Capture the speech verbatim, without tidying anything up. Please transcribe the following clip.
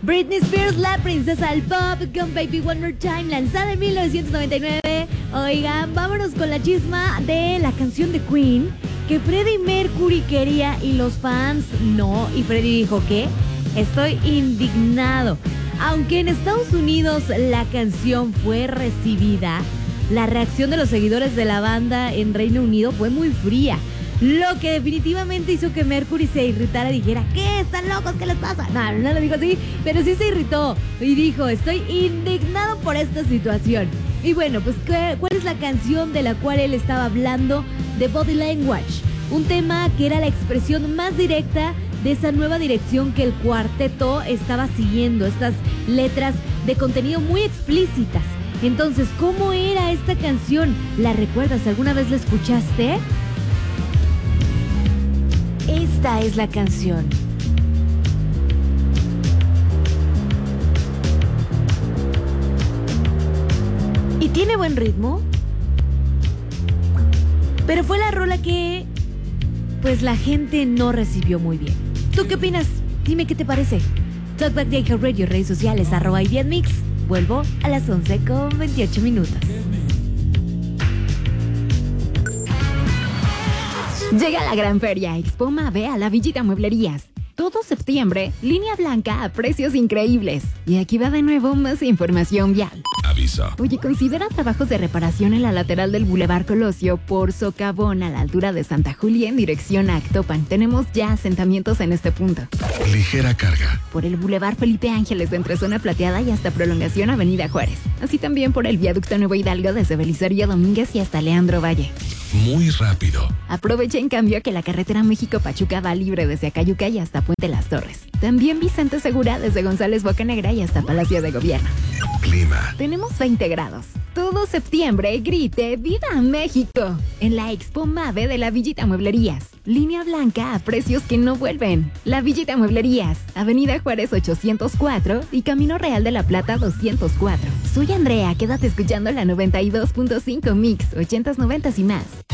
Britney Spears, la princesa del pop, con Baby One More Time, lanzada en mil novecientos noventa y nueve. Oigan, vámonos con la chisma de la canción de Queen, que Freddie Mercury quería y los fans no. Y Freddie dijo que estoy indignado. Aunque en Estados Unidos la canción fue recibida, la reacción de los seguidores de la banda en Reino Unido fue muy fría. Lo que definitivamente hizo que Mercury se irritara y dijera, ¿qué? ¿Están locos? ¿Qué les pasa? No, no lo dijo así, pero sí se irritó y dijo, estoy indignado por esta situación. Y bueno, pues ¿cuál es la canción de la cual él estaba hablando? The Body Language, un tema que era la expresión más directa de esa nueva dirección que el cuarteto estaba siguiendo, estas letras de contenido muy explícitas. Entonces, ¿cómo era esta canción? ¿La recuerdas? ¿Alguna vez la escuchaste? Esta es la canción. Y tiene buen ritmo, pero fue la rola que pues la gente no recibió muy bien. ¿Tú qué opinas? Dime qué te parece. Talkback de iHeartRadio, redes sociales, arroba iDianMix. Vuelvo a las once con veintiocho minutos. Llega la gran feria Expo Mave a la Villita Mueblerías. Todo septiembre, línea blanca a precios increíbles. Y aquí va de nuevo más información vial. Aviso. Oye, considera trabajos de reparación en la lateral del Boulevard Colosio por Socavón a la altura de Santa Julia en dirección a Actopan. Tenemos ya asentamientos en este punto. Ligera carga. Por el Boulevard Felipe Ángeles de entre Zona Plateada y hasta Prolongación Avenida Juárez. Así también por el Viaducto Nuevo Hidalgo desde Belisario Domínguez y hasta Leandro Valle. Muy rápido. Aprovecha en cambio que la carretera México-Pachuca va libre desde Acayuca y hasta Puente Las Torres. También Vicente Segura desde González Bocanegra y hasta Palacio de Gobierno. Clima. Tenemos veinte grados. Todo septiembre grite ¡Viva México! En la Expo Mave de la Villita Mueblerías. Línea blanca a precios que no vuelven. La Villita Mueblerías, Avenida Juárez ochocientos cuatro y Camino Real de la Plata doscientos cuatro. Soy Andrea, quédate escuchando la noventa y dos punto cinco Mix, ochentas, noventas y más.